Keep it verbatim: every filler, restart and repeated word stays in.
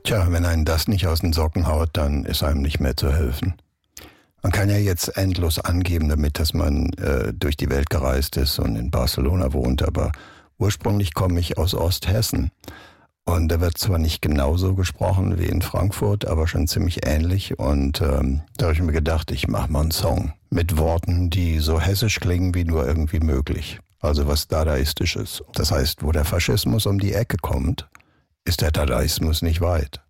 Tja, wenn einen das nicht aus den Socken haut, dann ist einem nicht mehr zu helfen. Man kann ja jetzt endlos angeben damit, dass man äh, durch die Welt gereist ist und in Barcelona wohnt, aber ursprünglich komme ich aus Osthessen. Und da wird zwar nicht genauso gesprochen wie in Frankfurt, aber schon ziemlich ähnlich. Und ähm, da habe ich mir gedacht, ich mache mal einen Song mit Worten, die so hessisch klingen wie nur irgendwie möglich. Also was Dadaistisches. Das heißt, wo der Faschismus um die Ecke kommt, ist der Dadaismus nicht weit.